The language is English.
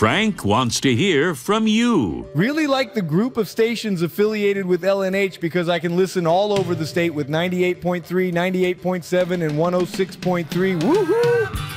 Frank wants to hear from you. Really like the group of stations affiliated with LNH because I can listen all over the state with 98.3, 98.7, and 106.3. Woohoo!